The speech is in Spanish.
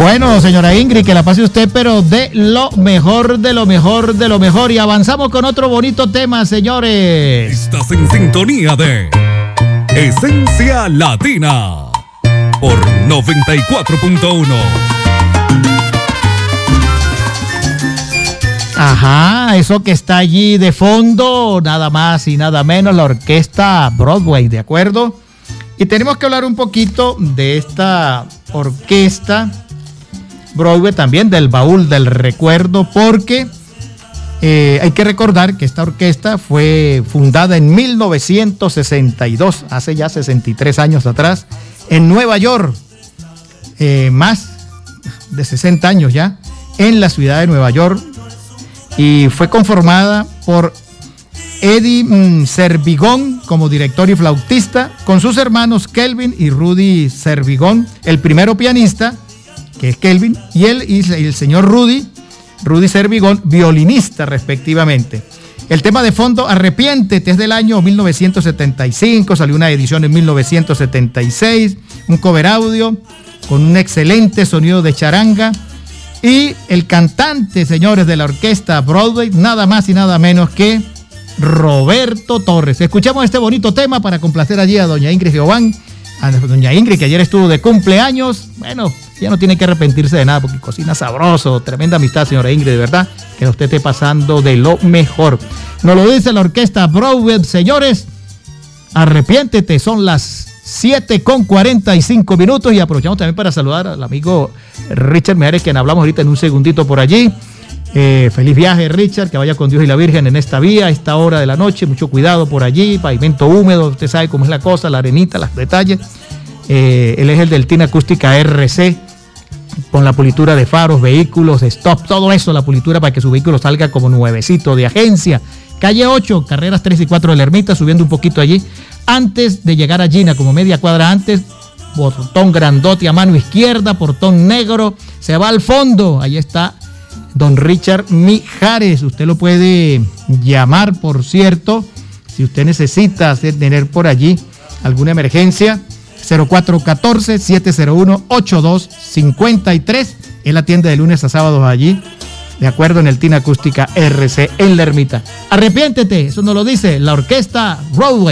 Bueno, señora Ingrid, que la pase usted, pero de lo mejor, de lo mejor, de lo mejor. Y avanzamos con otro bonito tema, señores. Estás en sintonía de Esencia Latina por 94.1. Ajá, eso que está allí de fondo, nada más y nada menos, la orquesta Broadway, ¿de acuerdo? Y tenemos que hablar un poquito de esta orquesta Broadway, también del baúl del recuerdo, porque hay que recordar que esta orquesta fue fundada en 1962, hace ya 63 años atrás, en Nueva York, más de 60 años ya, en la ciudad de Nueva York, y fue conformada por Eddie Servigón como director y flautista, con sus hermanos Kelvin y Rudy Servigón, el primero pianista, que es Kelvin, y el señor Rudy Servigón, violinista respectivamente. El tema de fondo, Arrepiéntete, es del año 1975, salió una edición en 1976, un cover audio con un excelente sonido de charanga. Y el cantante, señores, de la orquesta Broadway, nada más y nada menos que Roberto Torres. Escuchamos este bonito tema para complacer allí a doña Ingrid Giován, a doña Ingrid, que ayer estuvo de cumpleaños. Bueno, ya no tiene que arrepentirse de nada porque cocina sabroso. Tremenda amistad, señora Ingrid, de verdad, que usted esté pasando de lo mejor. Nos lo dice la orquesta Broadway, señores. Arrepiéntete, son las 7:45 y aprovechamos también para saludar al amigo Richard Mejares, quien hablamos ahorita en un segundito por allí. Feliz viaje, Richard, que vaya con Dios y la Virgen en esta vía, a esta hora de la noche, mucho cuidado por allí, pavimento húmedo, usted sabe cómo es la cosa, la arenita, los detalles. Él es el del TIN Acústica RC, con la pulitura de faros, vehículos, stop, todo eso, la pulitura para que su vehículo salga como nuevecito de agencia. Calle 8, carreras 3 y 4 de la Ermita, subiendo un poquito allí, antes de llegar a Gina, como media cuadra antes, portón grandote a mano izquierda, portón negro, se va al fondo, ahí está don Richard Mijares. Usted lo puede llamar, por cierto, si usted necesita tener por allí alguna emergencia, 0414-701-8253. Él atiende de lunes a sábados allí, de acuerdo, en el TIN Acústica RC en la Ermita. Arrepiéntete, eso nos lo dice la orquesta Broadway.